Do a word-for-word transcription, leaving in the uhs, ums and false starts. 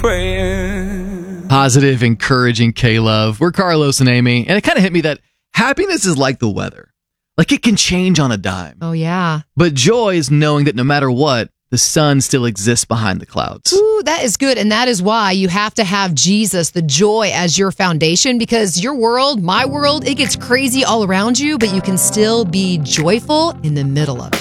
praying. Positive, encouraging K-Love. We're Carlos and Amy, and it kind of hit me that happiness is like the weather. Like it can change on a dime. Oh, yeah. But joy is knowing that no matter what, the sun still exists behind the clouds. Ooh, that is good. And that is why you have to have Jesus, the joy, as your foundation, because your world, my world, it gets crazy all around you, but you can still be joyful in the middle of it.